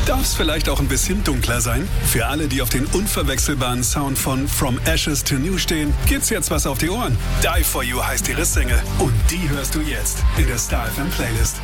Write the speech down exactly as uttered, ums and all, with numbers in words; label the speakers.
Speaker 1: Darf's vielleicht auch ein bisschen dunkler sein? Für alle, die auf den unverwechselbaren Sound von From Ashes to New stehen, gibt's jetzt was auf die Ohren. Die For You heißt ihre Single und die hörst du jetzt in der Star F M Playlist.